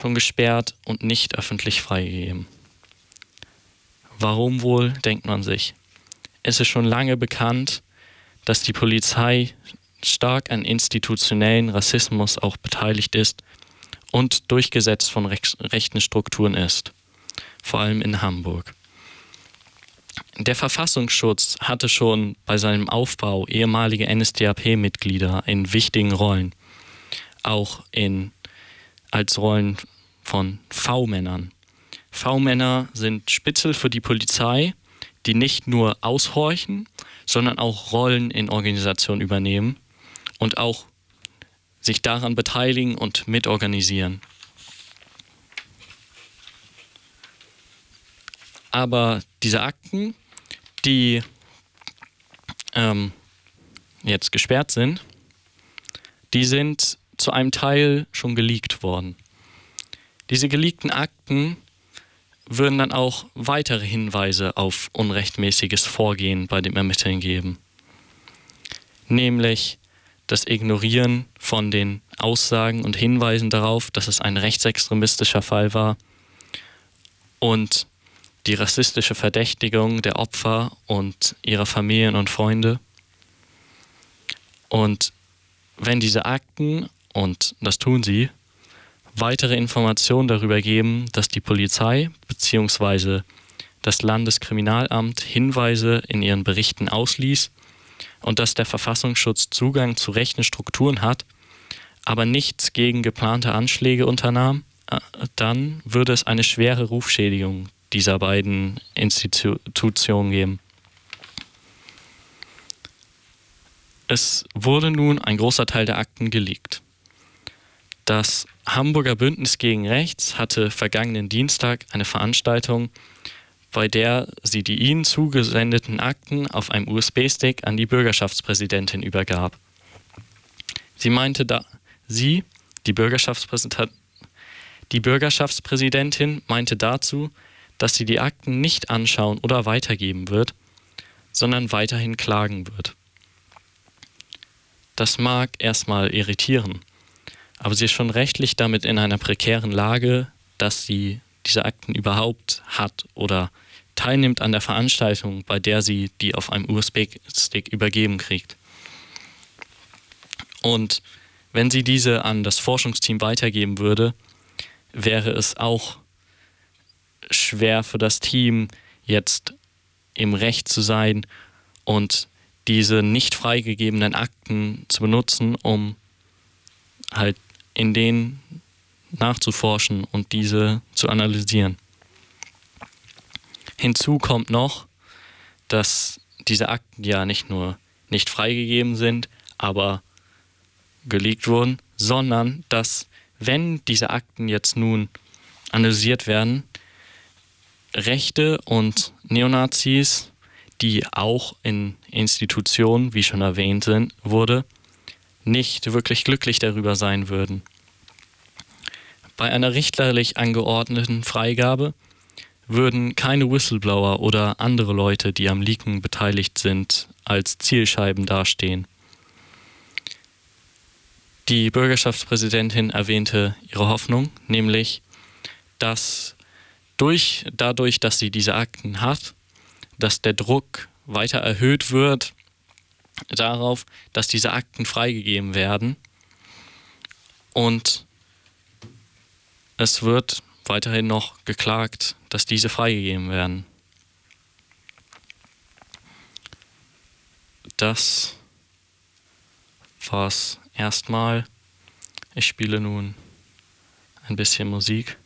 schon gesperrt und nicht öffentlich freigegeben. Warum wohl, denkt man sich. Es ist schon lange bekannt, dass die Polizei stark an institutionellen Rassismus auch beteiligt ist und durchgesetzt von rechten Strukturen ist, vor allem in Hamburg. Der Verfassungsschutz hatte schon bei seinem Aufbau ehemalige NSDAP-Mitglieder in wichtigen Rollen, auch als Rollen von V-Männern. V-Männer sind Spitzel für die Polizei, die nicht nur aushorchen, sondern auch Rollen in Organisationen übernehmen und auch sich daran beteiligen und mitorganisieren. Aber diese Akten, die jetzt gesperrt sind, die sind zu einem Teil schon geleakt worden. Diese geleakten Akten würden dann auch weitere Hinweise auf unrechtmäßiges Vorgehen bei den Ermittlern geben. Nämlich das Ignorieren von den Aussagen und Hinweisen darauf, dass es ein rechtsextremistischer Fall war und die rassistische Verdächtigung der Opfer und ihrer Familien und Freunde. Und wenn diese Akten, und das tun sie, weitere Informationen darüber geben, dass die Polizei bzw. das Landeskriminalamt Hinweise in ihren Berichten ausließ und dass der Verfassungsschutz Zugang zu rechten Strukturen hat, aber nichts gegen geplante Anschläge unternahm, dann würde es eine schwere Rufschädigung dieser beiden Institutionen geben. Es wurde nun ein großer Teil der Akten geleakt. Das Hamburger Bündnis gegen Rechts hatte vergangenen Dienstag eine Veranstaltung, bei der sie die ihnen zugesendeten Akten auf einem USB-Stick an die Bürgerschaftspräsidentin übergab. Die Bürgerschaftspräsidentin meinte dazu, dass sie die Akten nicht anschauen oder weitergeben wird, sondern weiterhin klagen wird. Das mag erstmal irritieren, aber sie ist schon rechtlich damit in einer prekären Lage, dass sie diese Akten überhaupt hat oder teilnimmt an der Veranstaltung, bei der sie die auf einem USB-Stick übergeben kriegt. Und wenn sie diese an das Forschungsteam weitergeben würde, wäre es auch schwer für das Team, jetzt im Recht zu sein und diese nicht freigegebenen Akten zu benutzen, um halt in denen nachzuforschen und diese zu analysieren. Hinzu kommt noch, dass diese Akten ja nicht nur nicht freigegeben sind, aber geleakt wurden, sondern dass, wenn diese Akten jetzt nun analysiert werden, Rechte und Neonazis, die auch in Institutionen, wie schon erwähnt wurde, nicht wirklich glücklich darüber sein würden. Bei einer richterlich angeordneten Freigabe würden keine Whistleblower oder andere Leute, die am Leaken beteiligt sind, als Zielscheiben dastehen. Die Bürgerschaftspräsidentin erwähnte ihre Hoffnung, nämlich, dass dadurch, dass sie diese Akten hat, dass der Druck weiter erhöht wird darauf, dass diese Akten freigegeben werden und es wird weiterhin noch geklagt, dass diese freigegeben werden. Das war's erstmal. Ich spiele nun ein bisschen Musik.